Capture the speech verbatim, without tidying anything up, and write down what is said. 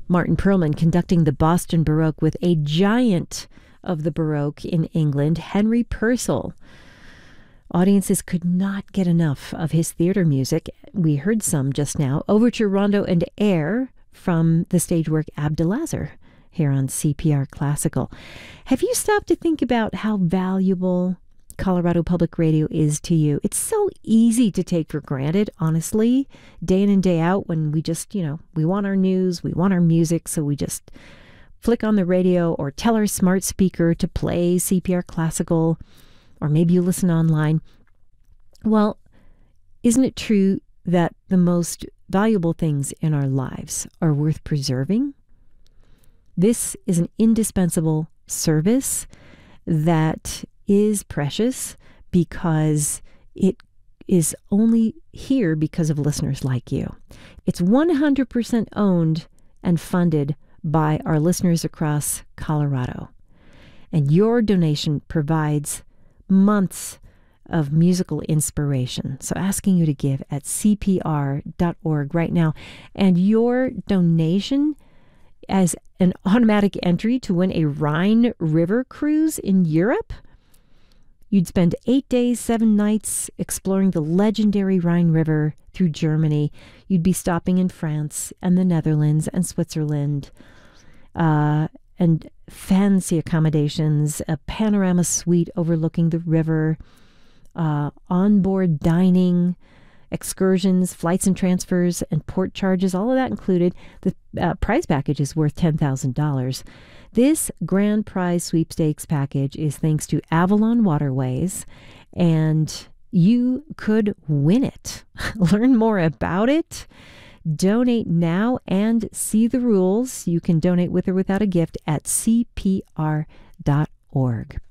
Martin Perlman conducting the Boston Baroque with a giant of the Baroque in England, Henry Purcell. Audiences could not get enough of his theater music. We heard some just now. Overture, Rondo, and Air from the stage work Abdelazar here on C P R Classical. Have you stopped to think about how valuable Colorado Public Radio is to you? It's so easy to take for granted, honestly, day in and day out, when we just, you know, we want our news, we want our music, so we just flick on the radio or tell our smart speaker to play C P R Classical, or maybe you listen online. Well, isn't it true that the most valuable things in our lives are worth preserving? This is an indispensable service that is precious because it is only here because of listeners like you. It's one hundred percent owned and funded by our listeners across Colorado. And your donation provides months of musical inspiration. So asking you to give at C P R dot org right now. And your donation as an automatic entry to win a Rhine River cruise in Europe. You'd spend eight days, seven nights exploring the legendary Rhine River through Germany. You'd be stopping in France and the Netherlands and Switzerland, uh, and fancy accommodations, a panorama suite overlooking the river, uh, onboard dining, excursions, flights and transfers, and port charges, all of that included. The uh, prize package is worth ten thousand dollars. This grand prize sweepstakes package is thanks to Avalon Waterways, and you could win it. Learn more about it. Donate now and see the rules. You can donate with or without a gift at C P R dot org.